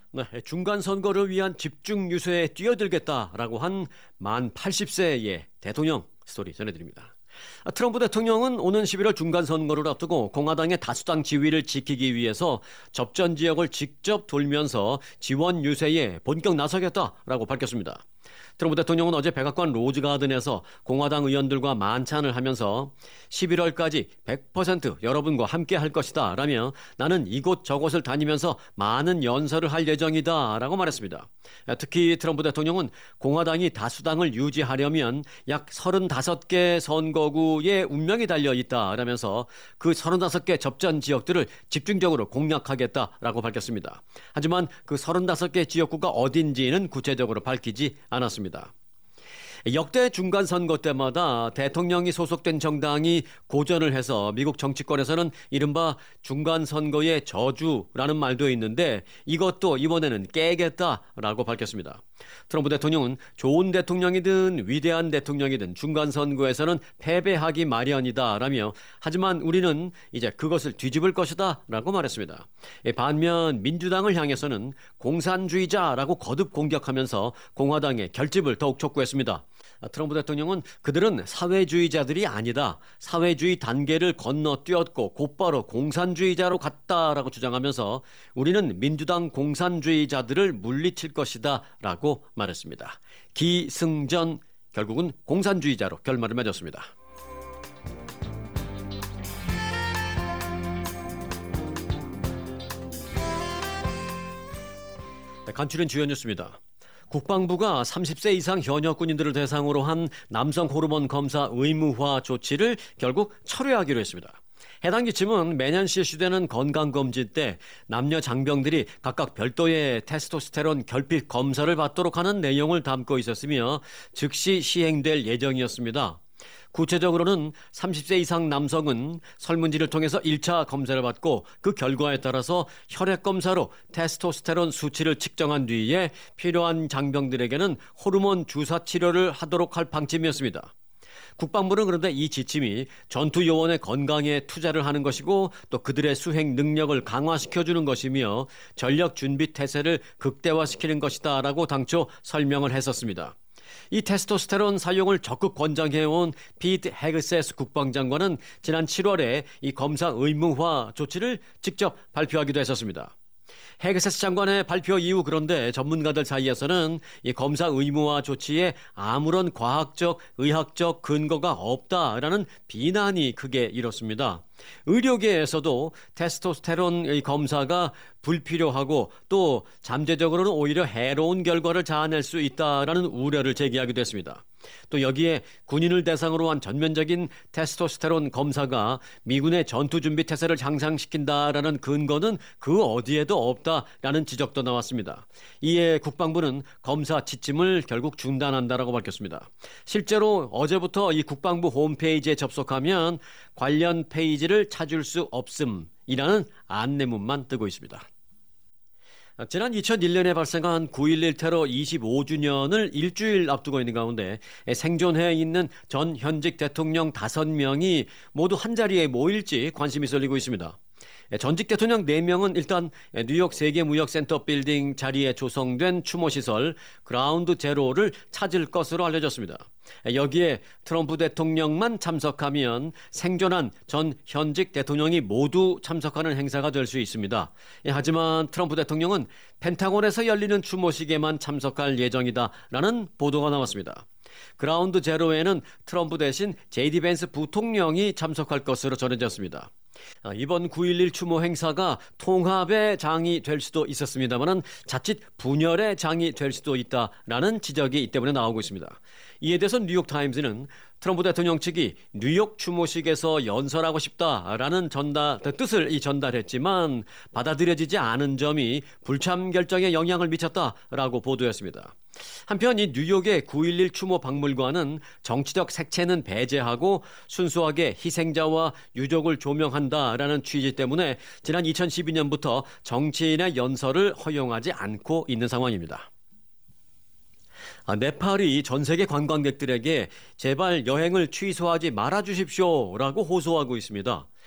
네, 중간 선거를 위한 집중 유세에 뛰어들겠다라고 한 만 80세의 대통령 스토리 전해드립니다. 트럼프 대통령은 오는 11월 중간 선거를 앞두고 공화당의 다수당 지위를 지키기 위해서 접전 지역을 직접 돌면서 지원 유세에 본격 나서겠다라고 밝혔습니다. 트럼프 대통령은 어제 백악관 로즈가든에서 공화당 의원들과 만찬을 하면서 11월까지 100% 여러분과 함께 할 것이다 라며 나는 이곳 저곳을 다니면서 많은 연설을 할 예정이다 라고 말했습니다. 특히 트럼프 대통령은 공화당이 다수당을 유지하려면 약 35개 선거구의 운명이 달려있다 라면서 그 35개 접전 지역들을 집중적으로 공략하겠다라고 밝혔습니다. 하지만 그 35개 지역구가 어딘지는 구체적으로 밝히지 않았습니다. 역대 중간 선거 때마다 대통령이 소속된 정당이 고전을 해서 미국 정치권에서는 이른바 중간 선거의 저주라는 말도 있는데 이것도 이번에는 깨겠다라고 밝혔습니다. 트럼프 대통령은 좋은 대통령이든 위대한 대통령이든 중간 선거에서는 패배하기 마련이다라며 하지만 우리는 이제 그것을 뒤집을 것이다 라고 말했습니다. 반면 민주당을 향해서는 공산주의자라고 거듭 공격하면서 공화당의 결집을 더욱 촉구했습니다. 트럼프 대통령은 그들은 사회주의자들이 아니다. 사회주의 단계를 건너뛰었고 곧바로 공산주의자로 갔다라고 주장하면서 우리는 민주당 공산주의자들을 물리칠 것이다 라고 말했습니다. 기승전 결국은 공산주의자로 결말을 맺었습니다. 간추린 주요 뉴스입니다. 국방부가 30세 이상 현역 군인들을 대상으로 한 남성 호르몬 검사 의무화 조치를 결국 철회하기로 했습니다. 해당 지침은 매년 실시되는 건강검진 때 남녀 장병들이 각각 별도의 테스토스테론 결핍 검사를 받도록 하는 내용을 담고 있었으며 즉시 시행될 예정이었습니다. 구체적으로는 30세 이상 남성은 설문지를 통해서 1차 검사를 받고 그 결과에 따라서 혈액검사로 테스토스테론 수치를 측정한 뒤에 필요한 장병들에게는 호르몬 주사 치료를 하도록 할 방침이었습니다. 국방부는 그런데 이 지침이 전투 요원의 건강에 투자를 하는 것이고 또 그들의 수행 능력을 강화시켜주는 것이며 전력 준비 태세를 극대화시키는 것이다 라고 당초 설명을 했었습니다. 이 테스토스테론 사용을 적극 권장해온 피트 헤그세스 국방장관은 지난 7월에 이 검사 의무화 조치를 직접 발표하기도 했었습니다. 헤그세스 장관의 발표 이후 그런데 전문가들 사이에서는 이 검사 의무화 조치에 아무런 과학적, 의학적 근거가 없다라는 비난이 크게 일었습니다. 의료계에서도 테스토스테론 검사가 불필요하고 또 잠재적으로는 오히려 해로운 결과를 자아낼 수 있다라는 우려를 제기하기도 했습니다. 또 여기에 군인을 대상으로 한 전면적인 테스토스테론 검사가 미군의 전투준비 태세를 향상시킨다라는 근거는 그 어디에도 없다라는 지적도 나왔습니다. 이에 국방부는 검사 지침을 결국 중단한다라고 밝혔습니다. 실제로 어제부터 이 국방부 홈페이지에 접속하면 관련 페이지를 찾을 수 없음이라는 안내문만 뜨고 있습니다. 지난 2001년에 발생한 9.11 테러 25주년을 일주일 앞두고 있는 가운데 생존해 있는 전 현직 대통령 5명이 모두 한자리에 모일지 관심이 쏠리고 있습니다. 전직 대통령 4명은 일단 뉴욕 세계무역센터 빌딩 자리에 조성된 추모시설 그라운드 제로를 찾을 것으로 알려졌습니다. 여기에 트럼프 대통령만 참석하면 생존한 전 현직 대통령이 모두 참석하는 행사가 될 수 있습니다. 하지만 트럼프 대통령은 펜타곤에서 열리는 추모식에만 참석할 예정이다라는 보도가 나왔습니다. 그라운드 제로에는 트럼프 대신 JD 벤스 부통령이 참석할 것으로 전해졌습니다. 이번 9.11 추모 행사가 통합의 장이 될 수도 있었습니다만 자칫 분열의 장이 될 수도 있다라는 지적이 이 때문에 나오고 있습니다. 이에 대해서 뉴욕타임즈는 트럼프 대통령 측이 뉴욕 추모식에서 연설하고 싶다라는 뜻을 전달했지만 받아들여지지 않은 점이 불참 결정에 영향을 미쳤다라고 보도했습니다. 한편 이 뉴욕의 9.11 추모 박물관은 정치적 색채는 배제하고 순수하게 희생자와 유족을 조명한다라는 취지 때문에 지난 2012년부터 정치인의 연설을 허용하지 않고 있는 상황입니다. 네팔이 전 세계 관광객들에게 제발 여행을 취소하지 말아주십시오라고 호소하고 있습니다.